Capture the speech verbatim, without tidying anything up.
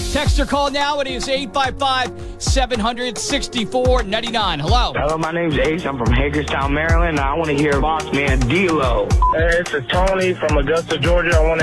Text or call now. It is eight five five, seven hundred, six four nine nine. Hello. Hello, my name's Ace. I'm from Hagerstown, Maryland. I want to hear Boss Man D-Lo. Hey, this is Tony from Augusta, Georgia. I want to